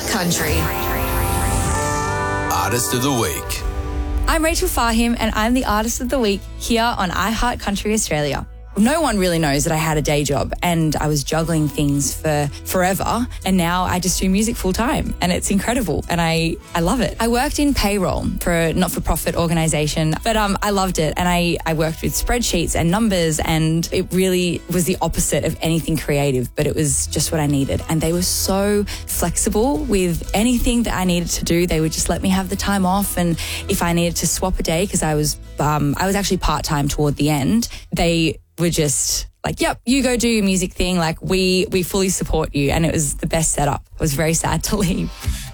Country. Artist of the Week. I'm Rachel Fahim and I'm the Artist of the Week here on iHeart Country Australia. No one really knows that I had a day job and I was juggling things for forever, and now I just do music full time and it's incredible and I love it. I worked in payroll for a not-for-profit organisation, but I loved it, and I worked with spreadsheets and numbers, and it really was the opposite of anything creative, but it was just what I needed. And they were so flexible with anything that I needed to do. They would just let me have the time off, and if I needed to swap a day, because I was actually part-time toward the end, they were just like, yep, you go do your music thing. Like, we fully support you. And it was the best setup. I was very sad to leave.